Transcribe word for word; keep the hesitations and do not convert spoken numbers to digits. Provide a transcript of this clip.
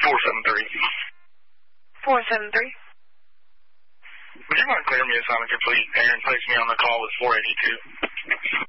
four seven three. four seven three. Would you mind clearing me assignment complete and place me on the call with four eighty-two?